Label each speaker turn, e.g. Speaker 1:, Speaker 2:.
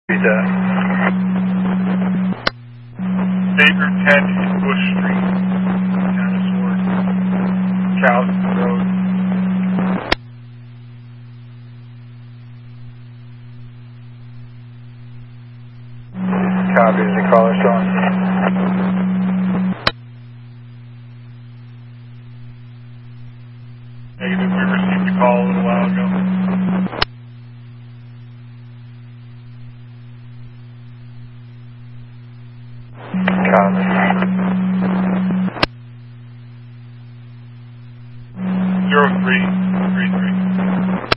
Speaker 1: Sabre 10 East Bush Street, Town of Swords, Charleston Road.
Speaker 2: Copy, the caller showing.
Speaker 1: Negative, we received a call a little while ago.
Speaker 2: Copy.